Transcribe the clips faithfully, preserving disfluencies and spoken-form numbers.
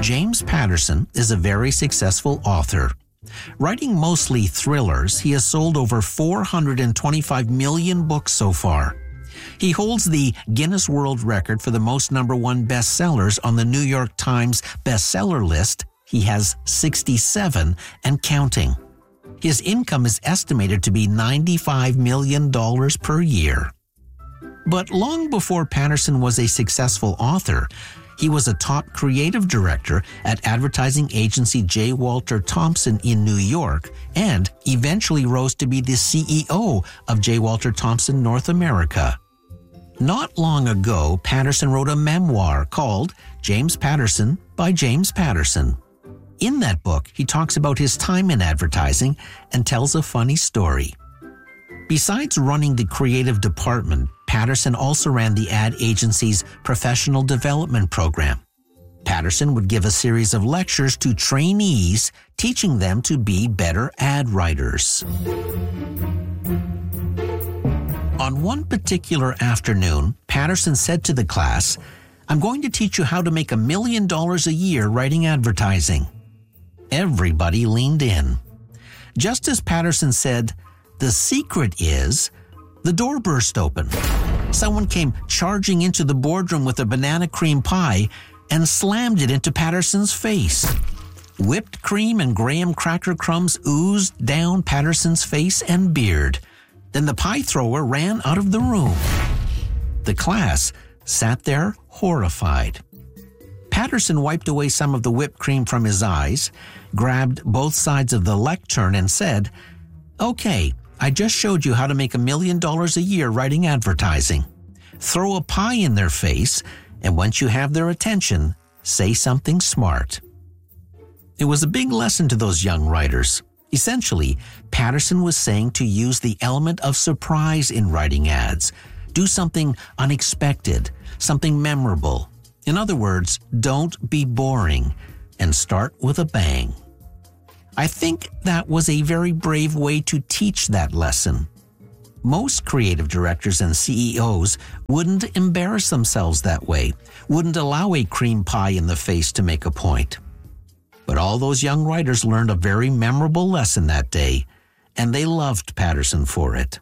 James Patterson is a very successful author. Writing mostly thrillers, he has sold over four hundred twenty-five million books so far. He holds the Guinness World Record for the most number one bestsellers on the New York Times bestseller list. He has sixty-seven and counting. His income is estimated to be ninety-five million dollars per year. But long before Patterson was a successful author, he was a top creative director at advertising agency J. Walter Thompson in New York and eventually rose to be the C E O of J. Walter Thompson North America. Not long ago, Patterson wrote a memoir called James Patterson by James Patterson. In that book, he talks about his time in advertising and tells a funny story. Besides running the creative department, Patterson also ran the ad agency's professional development program. Patterson would give a series of lectures to trainees, teaching them to be better ad writers. On one particular afternoon, Patterson said to the class, "I'm going to teach you how to make a million dollars a year writing advertising." Everybody leaned in. Just as Patterson said, "The secret is," the door burst open. Someone came charging into the boardroom with a banana cream pie and slammed it into Patterson's face. Whipped cream and graham cracker crumbs oozed down Patterson's face and beard. Then the pie thrower ran out of the room. The class sat there horrified. Patterson wiped away some of the whipped cream from his eyes, grabbed both sides of the lectern and said, "Okay, I just showed you how to make a million dollars a year writing advertising. Throw a pie in their face, and once you have their attention, say something smart." It was a big lesson to those young writers. Essentially, Patterson was saying to use the element of surprise in writing ads. Do something unexpected, something memorable. In other words, don't be boring, and start with a bang. I think that was a very brave way to teach that lesson. Most creative directors and C E Os wouldn't embarrass themselves that way, wouldn't allow a cream pie in the face to make a point. But all those young writers learned a very memorable lesson that day, and they loved Patterson for it.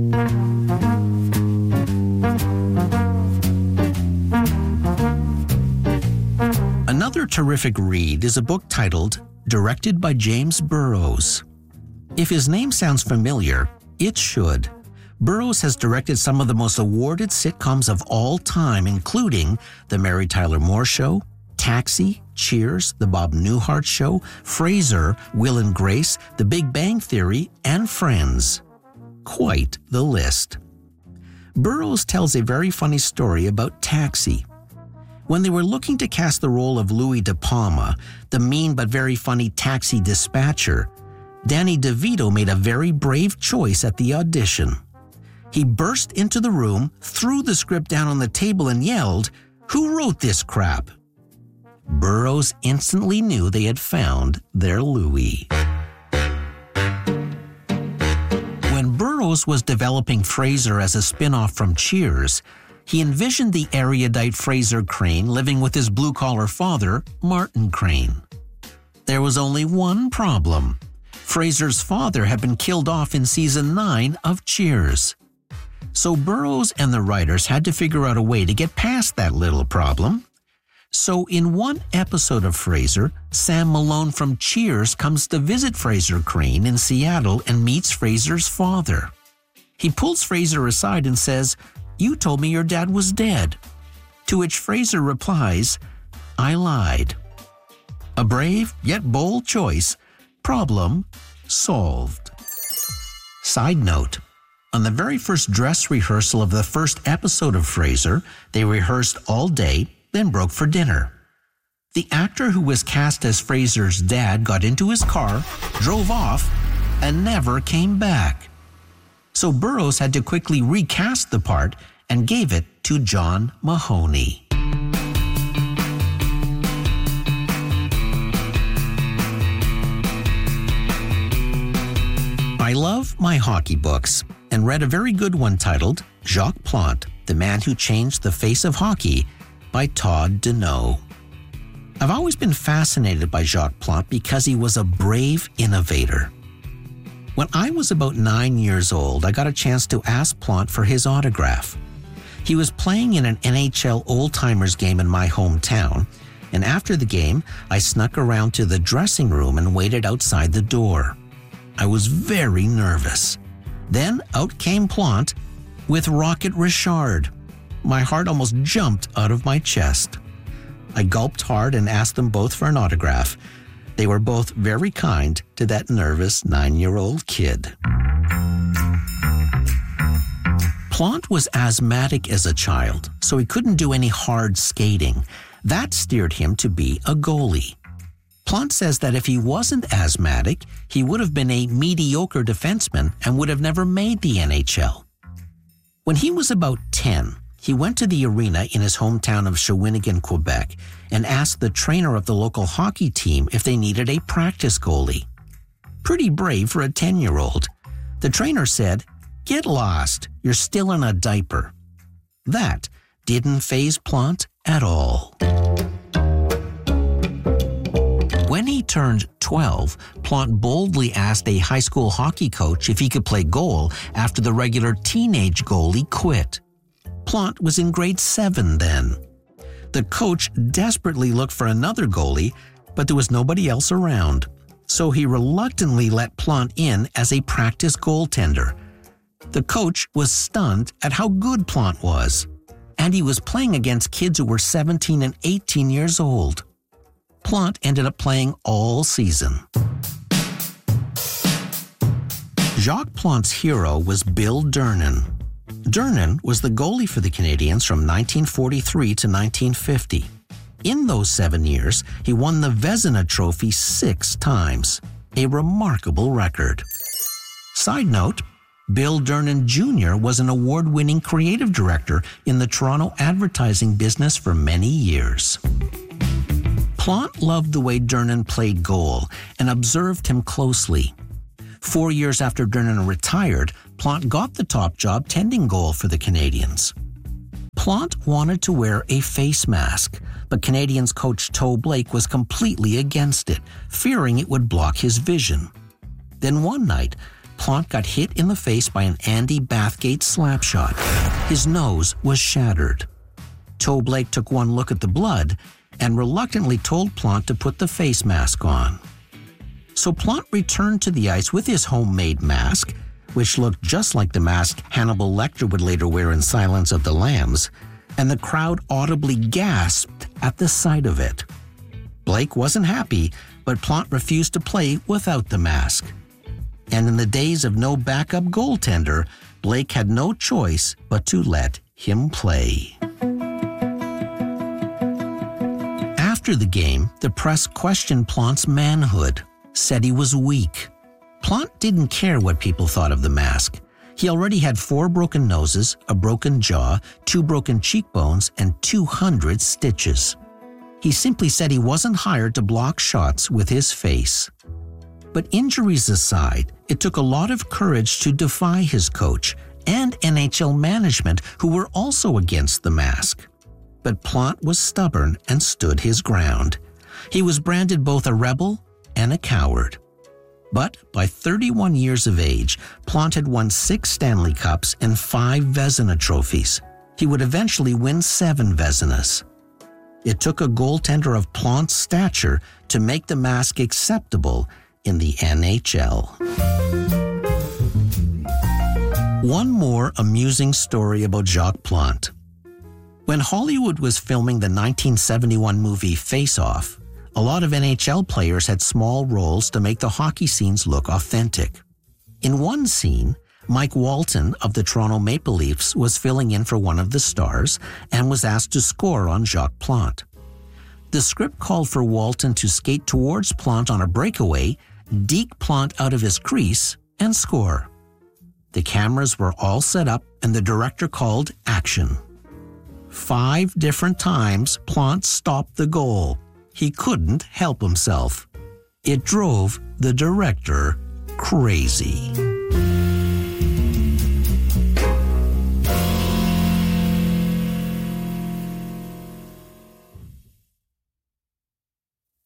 Another terrific read is a book titled Directed by James Burrows. If his name sounds familiar, it should. Burrows has directed some of the most awarded sitcoms of all time, including The Mary Tyler Moore Show, Taxi, Cheers, The Bob Newhart Show, Frasier, Will and Grace, The Big Bang Theory, and Friends. Quite the list. Burrows tells a very funny story about Taxi. When they were looking to cast the role of Louis De Palma, the mean but very funny taxi dispatcher, Danny DeVito made a very brave choice at the audition. He burst into the room, threw the script down on the table and yelled, "Who wrote this crap?" Burrows instantly knew they had found their Louis. When Burrows was developing Frasier as a spin-off from Cheers, he envisioned the erudite Frasier Crane living with his blue-collar father, Martin Crane. There was only one problem. Frasier's father had been killed off in season nine of Cheers. So Burrows and the writers had to figure out a way to get past that little problem. So in one episode of Frasier, Sam Malone from Cheers comes to visit Frasier Crane in Seattle and meets Frasier's father. He pulls Frasier aside and says, "You told me your dad was dead." To which Frasier replies, "I lied." A brave yet bold choice. Problem solved. Side note. On the very first dress rehearsal of the first episode of Frasier, they rehearsed all day, then broke for dinner. The actor who was cast as Frasier's dad got into his car, drove off, and never came back. So Burrows had to quickly recast the part and gave it to John Mahoney. I love my hockey books and read a very good one titled Jacques Plante, The Man Who Changed the Face of Hockey by Todd Deneau. I've always been fascinated by Jacques Plante because he was a brave innovator. When I was about nine years old, I got a chance to ask Plante for his autograph. He was playing in an N H L old-timers game in my hometown, and after the game, I snuck around to the dressing room and waited outside the door. I was very nervous. Then out came Plante with Rocket Richard. My heart almost jumped out of my chest. I gulped hard and asked them both for an autograph. They were both very kind to that nervous nine-year-old kid. Plante was asthmatic as a child, so he couldn't do any hard skating. That steered him to be a goalie. Plante says that if he wasn't asthmatic, he would have been a mediocre defenseman and would have never made the N H L. When he was about ten, he went to the arena in his hometown of Shawinigan, Quebec, and asked the trainer of the local hockey team if they needed a practice goalie. Pretty brave for a ten-year-old. The trainer said, "Get lost, you're still in a diaper." That didn't faze Plante at all. When he turned twelve, Plante boldly asked a high school hockey coach if he could play goal after the regular teenage goalie quit. Plante was in grade seven then. The coach desperately looked for another goalie, but there was nobody else around, so he reluctantly let Plante in as a practice goaltender. The coach was stunned at how good Plante was, and he was playing against kids who were seventeen and eighteen years old. Plante ended up playing all season. Jacques Plante's hero was Bill Durnan. Durnan was the goalie for the Canadiens from nineteen forty-three to nineteen fifty. In those seven years, he won the Vezina Trophy six times, a remarkable record. Side note, Bill Durnan Junior was an award-winning creative director in the Toronto advertising business for many years. Plante loved the way Durnan played goal and observed him closely. Four years after Durnan retired, Plante got the top job tending goal for the Canadiens. Plante wanted to wear a face mask, but Canadiens coach Toe Blake was completely against it, fearing it would block his vision. Then one night, Plante got hit in the face by an Andy Bathgate slap shot. His nose was shattered. Toe Blake took one look at the blood and reluctantly told Plante to put the face mask on. So Plante returned to the ice with his homemade mask, which looked just like the mask Hannibal Lecter would later wear in Silence of the Lambs, and the crowd audibly gasped at the sight of it. Blake wasn't happy, but Plante refused to play without the mask. And in the days of no backup goaltender, Blake had no choice but to let him play. After the game, the press questioned Plante's manhood, said he was weak. Plante didn't care what people thought of the mask. He already had four broken noses, a broken jaw, two broken cheekbones, and two hundred stitches. He simply said he wasn't hired to block shots with his face. But injuries aside, it took a lot of courage to defy his coach and N H L management, who were also against the mask. But Plante was stubborn and stood his ground. He was branded both a rebel and a coward. But by thirty-one years of age, Plante had won six Stanley Cups and five Vezina trophies. He would eventually win seven Vezinas. It took a goaltender of Plante's stature to make the mask acceptable in the N H L. One more amusing story about Jacques Plante. When Hollywood was filming the nineteen seventy-one movie Face Off, a lot of N H L players had small roles to make the hockey scenes look authentic. In one scene, Mike Walton of the Toronto Maple Leafs was filling in for one of the stars and was asked to score on Jacques Plante. The script called for Walton to skate towards Plante on a breakaway, deke Plante out of his crease, and score. The cameras were all set up and the director called action. Five different times, Plante stopped the goal. He couldn't help himself. It drove the director crazy.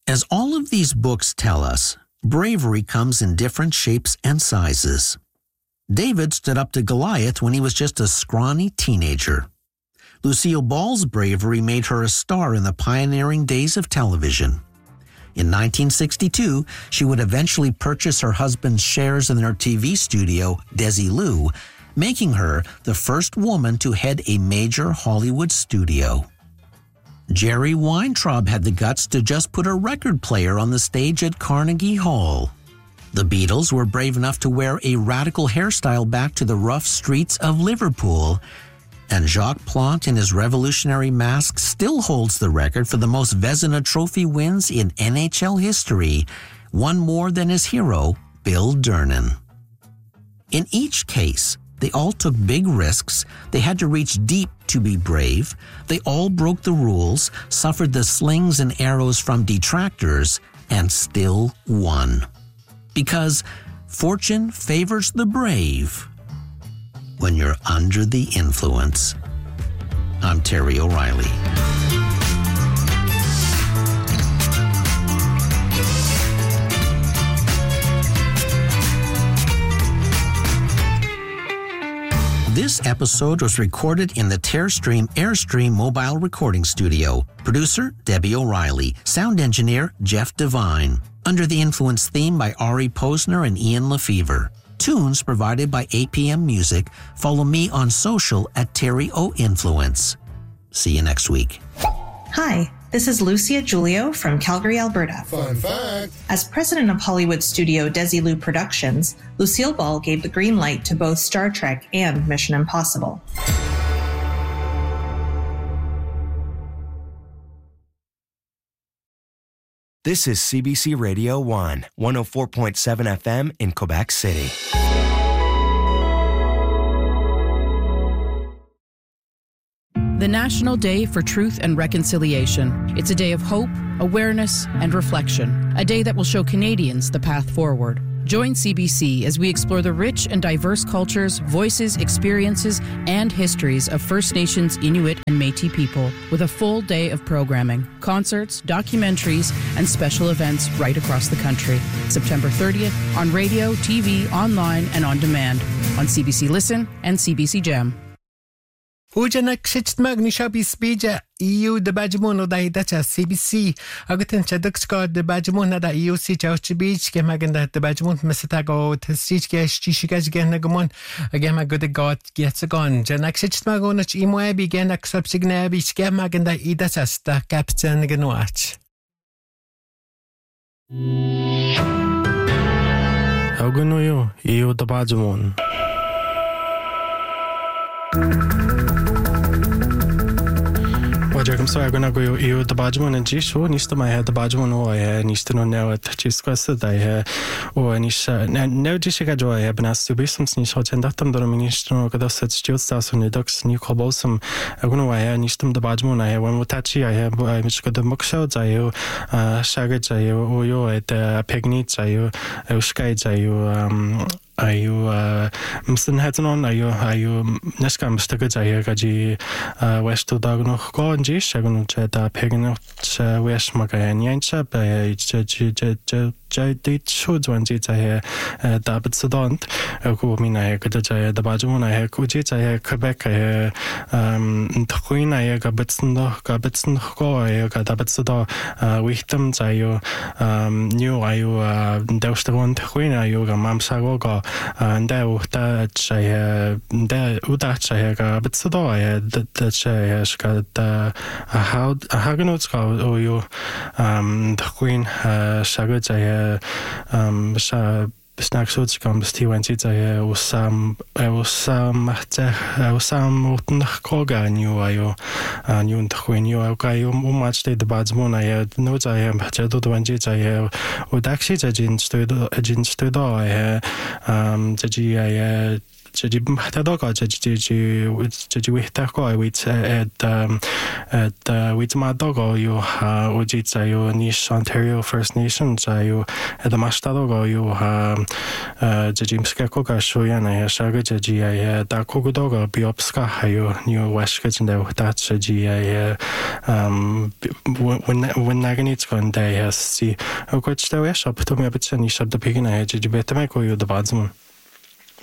As all of these books tell us, bravery comes in different shapes and sizes. David stood up to Goliath when he was just a scrawny teenager. Lucille Ball's bravery made her a star in the pioneering days of television. In nineteen sixty-two, she would eventually purchase her husband's shares in their T V studio, Desilu, making her the first woman to head a major Hollywood studio. Jerry Weintraub had the guts to just put a record player on the stage at Carnegie Hall. The Beatles were brave enough to wear a radical hairstyle back to the rough streets of Liverpool, and Jacques Plante in his revolutionary mask still holds the record for the most Vezina Trophy wins in N H L history, one more than his hero, Bill Dernan. In each case, they all took big risks, they had to reach deep to be brave, they all broke the rules, suffered the slings and arrows from detractors, and still won. Because fortune favors the brave when you're under the influence. I'm Terry O'Reilly. This episode was recorded in the Tearstream Airstream mobile recording studio. Producer, Debbie O'Reilly. Sound engineer, Jeff Devine. Under the Influence theme by Ari Posner and Ian Lefevre. Tunes provided by A P M Music. Follow me on social at Terry O Influence. See you next week. Hi, this is Lucia Giulio from Calgary, Alberta. Fun fact. As president of Hollywood studio Desilu Productions, Lucille Ball gave the green light to both Star Trek and Mission Impossible. This is C B C Radio one, one oh four point seven F M in Quebec City. The National Day for Truth and Reconciliation. It's a day of hope, awareness, and reflection. A day that will show Canadians the path forward. Join C B C as we explore the rich and diverse cultures, voices, experiences, and histories of First Nations, Inuit, and Métis people with a full day of programming, concerts, documentaries, and special events right across the country. September thirtieth on radio, T V, online, and on demand on C B C Listen and C B C Gem. Ujanak shitmag ni shabi spija E U de bajmono da hidacha C B C agutin chadukska de bajmona da E U si chauchbich ke maganda de bajmon mesatago tsich ke shishigaj genagmon agama good god gets gone janak shitmag onach imoe bigenak subsigna bich ke maganda idacha sta captain genoach Aguno yo E U de bajmon Wajarkam so agona go eu de bajmon and jisho nista mai ha de bajmon o ya nista no now at chisquasa da ya o anisha now jishiga jo ya bnas to bisums ni shochen datam do ministro kada set still stas on docs ni kobosum agona wa ya nistum de bajmon ya when mutachi ya mich go de moksho zayo shaga zayo o yo et pegni zayo uskai zayo um ayu msn hatanon ayu ayu naskam staga zaya gaji west to dagno go nji shagun cheta pegno cha west maga nyancha ba je je je je dit should one ji zaya dabat sadant ko mina ka zaya da bajmona he ko ji zaya Quebec he um tkhina ya gabatsin do gabatsin go ya ga dabat sada wichtam zayo um new ayu dawstawan tkhina ayu ga mamsago ga nda uta chaya nda uta chaya ga bitsudo ya da chaya ska da how hagnots ga oyo um the queen shaga chaya um sha snack so come Steven chaya usam usam ta usam utn koga new ayo new the queen you okay um much the badzmona ya no chaya chado do wanji chaya udakshi chajin studio ajin studio ya um chaji ya jadi tadoko jadi jadi wihtako wit at at wit madogo you ha ujitsa you niche Ontario First Nations you at the mastadogo you ha jadi mskako ka shoyana ya shaga jadi ya da kogodogo biopska ha you new washka jinda that jadi ya um when when naganits kon day has si okochta ya shop to me bitcha ni shop the pigina jadi betame ko you the badsman